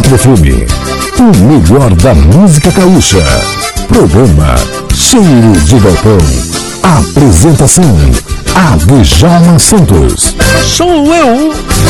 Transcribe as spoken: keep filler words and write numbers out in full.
Quatro F M, o melhor da música gaúcha. Programa Cheiro de Galpão. Apresentação: Adjalma Santos. Sou eu.